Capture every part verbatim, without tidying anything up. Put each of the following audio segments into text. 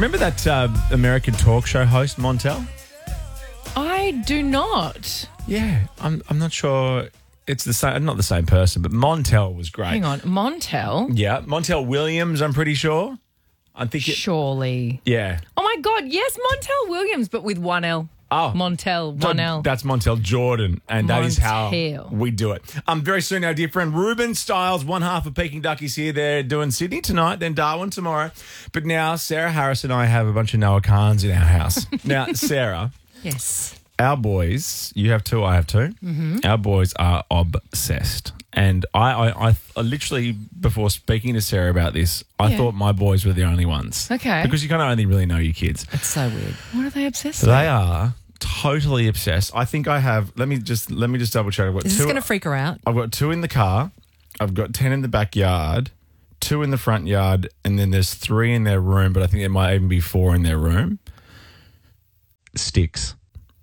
remember that uh, American talk show host, Montel? I do not. Yeah, I'm I'm not sure it's the same, not the same person, but Montel was great. Hang on. Montel? Yeah, Montel Williams, I'm pretty sure. I think it, Surely. yeah. Oh, my God. Yes, Montel Williams, but with one L. Oh. Montel, So one L. That's Montel Jordan, and that is how Montel. we do it. Um, very soon, our dear friend Ruben Stiles, one half of Peking Duckies here. They're doing Sydney tonight, then Darwin tomorrow. But now, Sarah Harris and I have a bunch of Noah Kahns in our house. Now, Sarah, Yes. our boys, you have two, I have two. Mm-hmm. Our boys are obsessed. And I, I, I, I literally, before speaking to Sarah about this, I Yeah. thought my boys were the only ones. Okay. Because you kind of only really know your kids. It's so weird. What are they obsessed with? They are totally obsessed. I think I have. Let me just let me just double check. I've got Is two. this going to freak her out? I've got two in the car. I've got ten in the backyard, two in the front yard, and then there's three in their room. But I think there might even be four in their room. Sticks.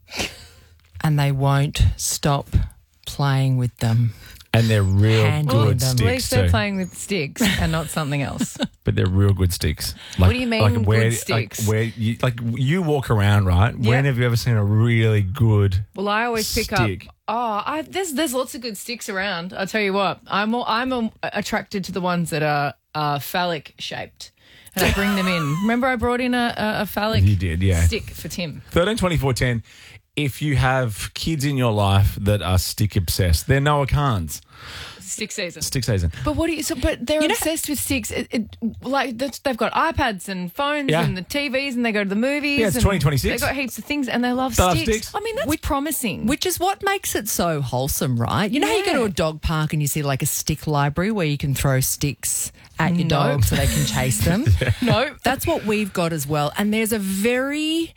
And they won't stop playing with them. And they're real Handling good them. At sticks least they're too. playing with sticks and not something else. But they're real good sticks. Like, What do you mean good where, sticks? Like where you like you walk around, right? Yeah. When have you ever seen a really good Well, I always pick stick? up. Oh, I, there's there's lots of good sticks around. I'll tell you what. I'm all, I'm um, attracted to the ones that are uh, phallic shaped, and I bring them in. Remember, I brought in a, a, a phallic You did, yeah. stick for Tim. thirteen twenty-four ten. If you have kids in your life that are stick obsessed, they're Noah Kahns. Stick season. Stick season. But what do you? So, but they're You know- obsessed with sticks. It, it, like that's- they've got iPads and phones Yeah. and the T Vs, and they go to the movies. Yeah, it's and twenty twenty-six. They've got heaps of things, and they love They love sticks. sticks. I mean, that's promising. Which is what makes it so wholesome, right? You know how you go to Yeah. a dog park and you see like a stick library where you can throw sticks at your No. dog so they can chase them? no, That's what we've got as well. And there's a very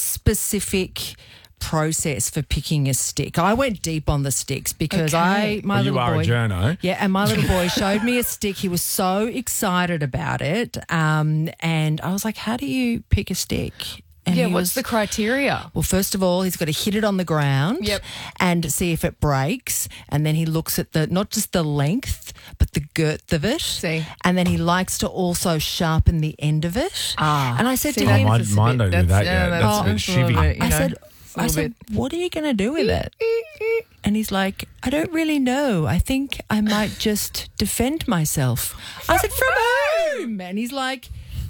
specific process for picking a stick. I went deep on the sticks because Okay. I my Well, you little are boy a journo. Yeah, and my little boy showed me a stick. He was so excited about it. Um, and I was like, how do you pick a stick? And yeah. he What's was, the criteria? well, first of all, he's got to hit it on the ground Yep. and see if it breaks. And then he looks at the not just the length, but the girth of it. See. And then he likes to also sharpen the end of it. Ah. And I said See, to that him, Oh, mine- is a mine bit- don't do that yeah, yet. That's, That's a bit that's a little shivvy. bit, you I know, said, a I little said, bit. what are you going to do with it? And he's like, I don't really know. I think I might just defend myself. I said, from whom? And he's like,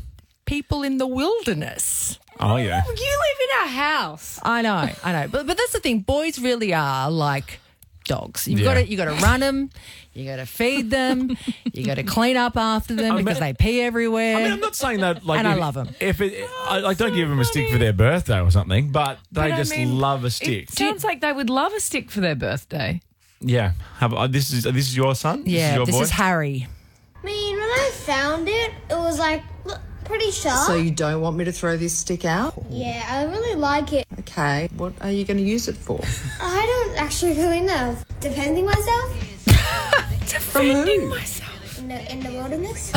people in the wilderness. Oh, yeah. You live in our house. I know, I know. But but that's the thing. Boys really are like dogs. You've Yeah. got to you got to run them. You got to feed them. You got to clean up after them mean- because they pee everywhere. I mean, I'm not saying that like And I if, love 'em. If it, I like, don't give them a stick for their birthday or something, but they But I just mean, love a stick. It sounds like they would love a stick for their birthday. Yeah. Have, uh, this is this is your son. yeah, This is your this boy? is Harry. I mean, when I found it, it was like look, pretty sharp. So you don't want me to throw this stick out? yeah, I really like it. Okay. What are you going to use it for? I don't actually really know. Defending myself Defending myself. in the, in the wilderness.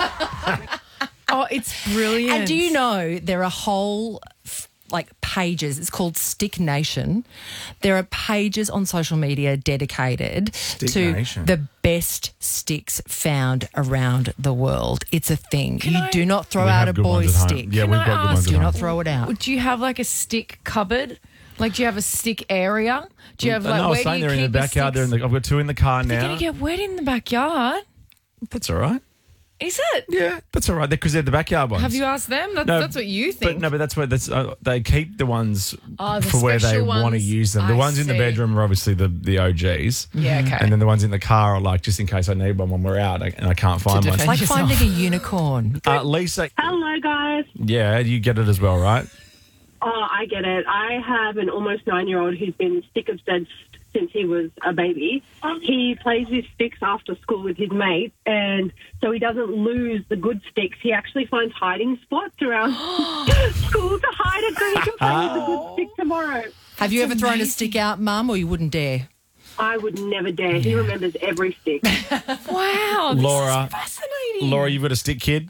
Oh, it's brilliant. And do you know there are whole f- like pages? It's called Stick Nation. There are pages on social media dedicated to Nation. the best sticks found around the world. It's a thing. you I- do not throw We out have a good ones boy's at home. stick. Yeah, Can we've I got good ones ask- at Do home. not throw it out. Do you have like a stick cupboard? Like, do you have a stick area? Do you have like no, I was where do saying you they're in the keep the backyard. They're in sticks? the, I've got two in the car They're now. gonna get wet in the backyard. That's all right. Is it? Yeah, that's all right. Because they're the backyard ones. Have you asked them? That's, No, that's what you think. But no, but that's what that's uh, they keep the ones Oh, the for where they special want to ones. use them. The I ones in the see. bedroom are obviously the the O Gs. Yeah, okay. And then the ones in the car are like just in case I need one when we're out and I can't find one. defend- Like yourself. finding a unicorn. Uh, Lisa, Hello, guys. yeah, you get it as well, right? Oh, I get it. I have an almost nine-year-old who's been stick obsessed since he was a baby. He plays with sticks after school with his mates, and so he doesn't lose the good sticks. He actually finds hiding spots around school to hide it so he can play with the good stick tomorrow. Have you ever thrown a stick out, Mum, or you wouldn't dare? I would never dare. He remembers every stick. Wow, this Laura, is fascinating. Laura, you've got a stick kid?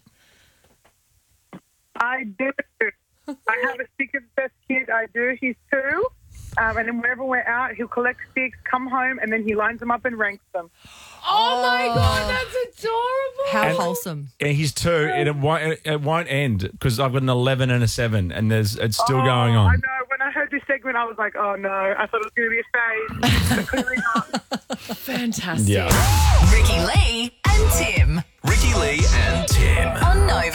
I do. I have a stick obsessed kid. I do. He's two. Um, and then whenever we're out, he'll collect sticks, come home, and then he lines them up and ranks them. Oh, my God, that's adorable. How And- wholesome. And he's two, and it won't, it won't end because I've got an eleven and a seven, and there's it's still Oh, going I on. know. When I heard this segment, I was like, oh, no. I thought it was going to be a phase. But clearly not. Fantastic. Yeah. Ricky Lee and Tim Ricky Lee and Tim. on Nova.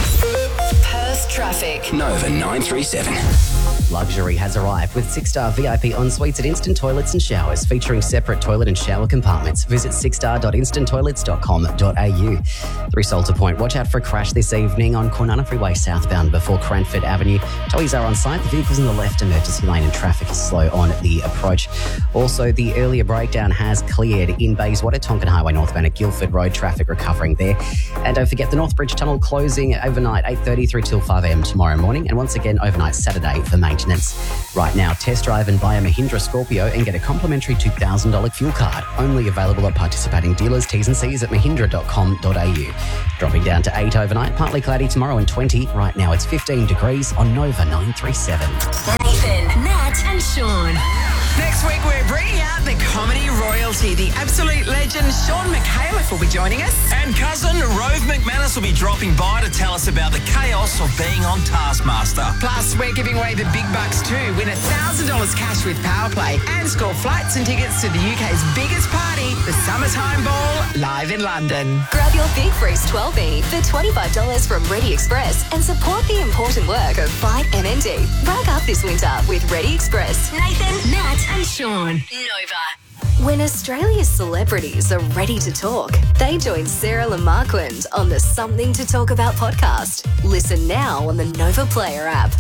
Perth traffic. Nova nine three seven. Luxury has arrived with six-star V I P en-suites at Instant Toilets and Showers featuring separate toilet and shower compartments. Visit six star dot instant toilets dot com dot a u. Three Salter Point. Watch out for a crash this evening on Cornana Freeway southbound before Cranford Avenue. Towies are on site. The vehicle's in the left emergency lane and traffic is slow on the approach. Also, the earlier breakdown has cleared in Bayswater, Tonkin Highway northbound at Guildford Road. Traffic recovering there. And don't forget the Northbridge Tunnel closing overnight eight thirty through till five a m tomorrow morning, and once again overnight Saturday for maintenance. Right now, test drive and buy a Mahindra Scorpio and get a complimentary two thousand dollars fuel card. Only available at participating dealers. T's and C's at mahindra dot com dot a u. Dropping down to eight overnight, partly cloudy tomorrow and twenty. Right now it's fifteen degrees on Nova nine three seven. Nathan, Nat and Sean. Next week, we're bringing out the comedy royalty. The absolute legend Sean McHalef will be joining us. And cousin Rove McManus will be dropping by to tell us about the chaos of being on Taskmaster. Plus, we're giving away the big bucks too. Win one thousand dollars cash with Powerplay and score flights and tickets to the U K's biggest party, the Summertime Ball, live in London. Grab your Big Freeze twelve E for twenty-five dollars from Ready Express and support the important work of Fight M N D. Rack up this winter with Ready Express. Nathan, Nat and Sean. Nova. When Australia's celebrities are ready to talk, they join Sarah Lamarquand on the Something to Talk About podcast. Listen now on the Nova Player app.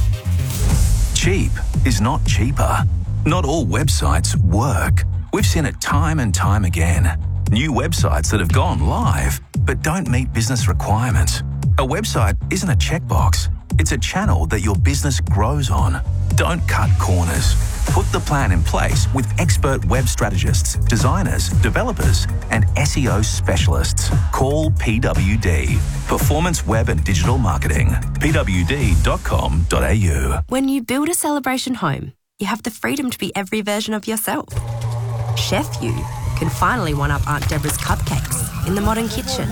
Cheap is not cheaper. Not all websites work. We've seen it time and time again. New websites that have gone live but don't meet business requirements. A website isn't a checkbox. It's a channel that your business grows on. Don't cut corners. Put the plan in place with expert web strategists, designers, developers, and S E O specialists. Call P W D, Performance Web and Digital Marketing, p w d dot com dot a u. When you build a celebration home, you have the freedom to be every version of yourself. Chef You can finally one-up Aunt Deborah's cupcakes in the modern kitchen.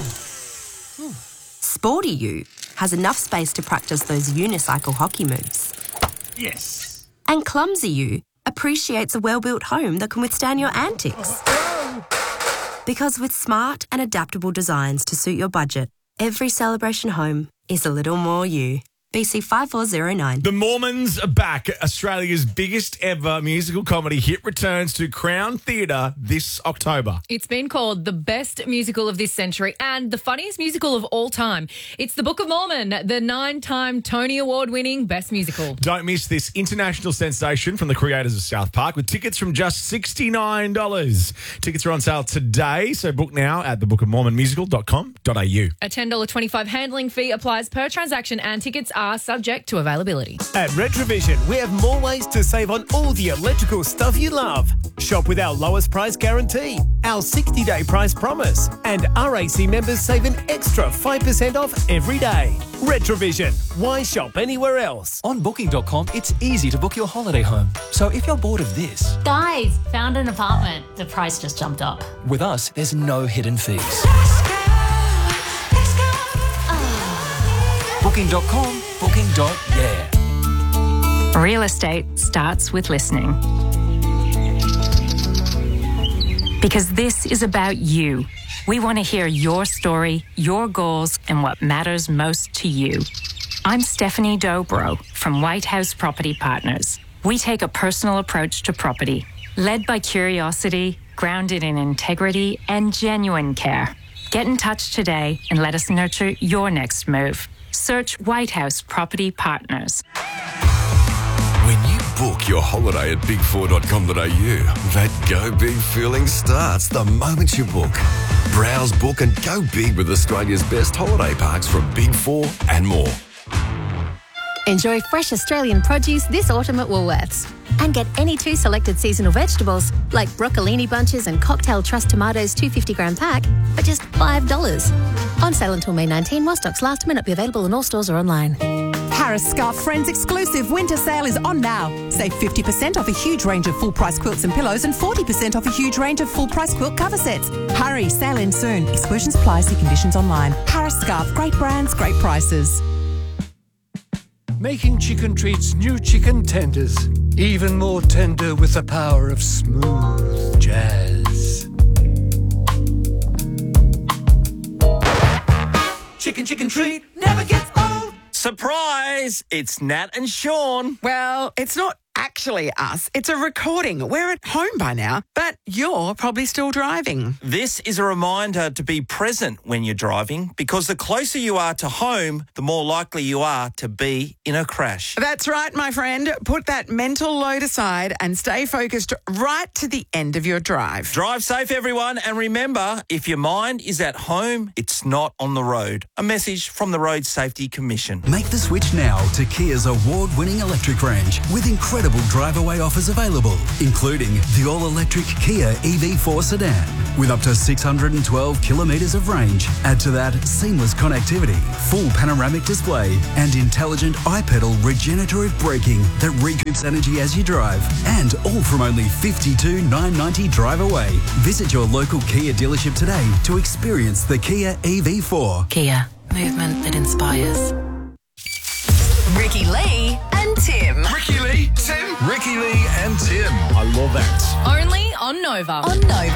Sporty You has enough space to practice those unicycle hockey moves. Yes. And Clumsy You appreciates a well-built home that can withstand your antics. Because with smart and adaptable designs to suit your budget, every celebration home is a little more you. B C five four zero nine. The Mormons are back. Australia's biggest ever musical comedy hit returns to Crown Theatre this October. It's been called the best musical of this century and the funniest musical of all time. It's The Book of Mormon, the nine-time Tony Award-winning best musical. Don't miss this international sensation from the creators of South Park with tickets from just sixty-nine dollars. Tickets are on sale today, so book now at the book of mormon musical dot com dot a u. A ten dollars twenty-five handling fee applies per transaction and tickets are subject to availability. At Retrovision, we have more ways to save on all the electrical stuff you love. Shop with our lowest price guarantee, our sixty-day price promise, and R A C members save an extra five percent off every day. Retrovision, why shop anywhere else? On booking dot com, it's easy to book your holiday home. So if you're bored of this, Guys, found an apartment. The price just jumped up. with us, there's no hidden fees. booking dot com, booking. Yeah. Real estate starts with listening. Because this is about you. We want to hear your story, your goals, and what matters most to you. I'm Stephanie Dobro from White House Property Partners. We take a personal approach to property, led by curiosity, grounded in integrity, and genuine care. Get in touch today and let us nurture your next move. Search White House Property Partners. When you book your holiday at big four dot com dot a u, that go big feeling starts the moment you book. Browse, book and go big with Australia's best holiday parks from Big Four and more. Enjoy fresh Australian produce this autumn at Woolworths. And get any two selected seasonal vegetables, like broccolini bunches and cocktail trust tomatoes two hundred fifty gram pack, for just five dollars. On sale until May nineteenth, while stocks last, may not be available in all stores or online. Harris Scarf Friends exclusive winter sale is on now. Save fifty percent off a huge range of full-price quilts and pillows and forty percent off a huge range of full-price quilt cover sets. Hurry, sale ends soon. Exclusions apply, see conditions online. Harris Scarf, great brands, great prices. Making chicken treats new chicken tenders. Even more tender with the power of smooth jazz. Chicken, chicken treat never gets old. Surprise! It's Nat and Sean. Well, it's not actually us. It's a recording. We're at home by now, but you're probably still driving. This is a reminder to be present when you're driving, because the closer you are to home, the more likely you are to be in a crash. That's right, my friend. Put that mental load aside and stay focused right to the end of your drive. Drive safe, everyone, and remember, if your mind is at home, it's not on the road. A message from the Road Safety Commission. Make the switch now to Kia's award-winning electric range with incredible drive-away offers available, including the all-electric Kia E V four sedan with up to six hundred twelve kilometres of range. Add to that seamless connectivity, full panoramic display and intelligent iPedal regenerative braking that recoups energy as you drive. And all from only fifty-two thousand nine hundred ninety drive away. Visit your local Kia dealership today to experience the Kia E V four. Kia, movement that inspires. Ricky Lee and Tim. Ricky Lee, Tim. Ricky Lee and Tim. I love that. Only on Nova. On Nova.